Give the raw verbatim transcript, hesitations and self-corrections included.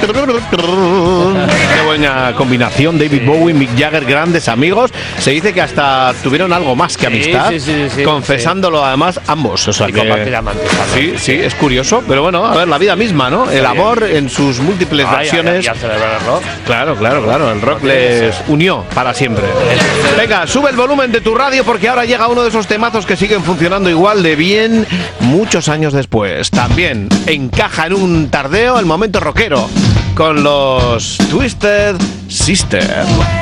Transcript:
Qué buena combinación. David sí. Bowie, Mick Jagger, grandes amigos. Se dice que hasta tuvieron algo más que amistad, sí, sí, sí, sí, confesándolo sí. además ambos. O sea, y que, compartir amantes también. Sí, sí, es curioso. Pero bueno, a ver, la vida misma, ¿no? El amor en sus múltiples ah, versiones. Y a celebrar el rock. Claro, claro, claro. El rock les unió para siempre. Venga, sube el volumen de tu radio porque ahora llega uno de esos temazos que siguen funcionando igual de bien muchos años después. También encaja en un tardeo el momento rockero con los Twisted Sister.